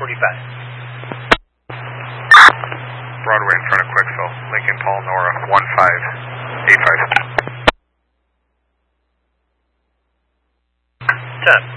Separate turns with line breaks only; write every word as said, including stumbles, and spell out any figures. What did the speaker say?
forty-five.
Broadway in front of Quicksville, Lincoln Paul Nora, one five eight five.
ten.